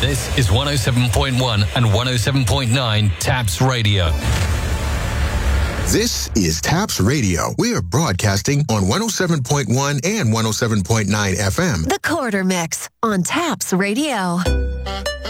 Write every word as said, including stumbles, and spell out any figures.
This is one oh seven point one and one oh seven point nine TAPS Radio. This is TAPS Radio. We are broadcasting on one oh seven point one and one oh seven point nine F M. The Quarter Mix on TAPS Radio.